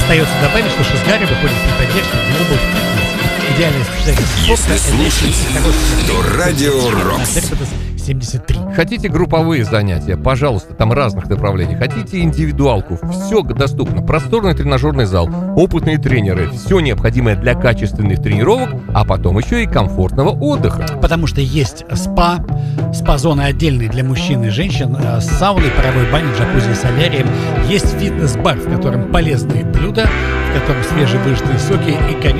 Остается добавить, что Шизгари выходит при поддержке Global Fitness. Идеальное сочетание спорта, Если слушать, то Радио Рокс. 73. Хотите групповые занятия? Пожалуйста, там разных направлений. Хотите индивидуалку? Все доступно. Просторный тренажерный зал, опытные тренеры, все необходимое для качественных тренировок, а потом еще и комфортного отдыха. Потому что есть спа-зоны отдельные для мужчин и женщин, с сауной, паровой баней, джакузи и солярием. Есть фитнес-бар, в котором полезные блюда, в котором свежевыжатые соки и, конечно,